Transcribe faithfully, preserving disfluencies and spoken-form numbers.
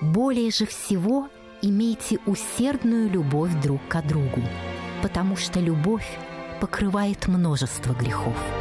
Более же всего имейте усердную любовь друг к другу, потому что любовь покрывает множество грехов.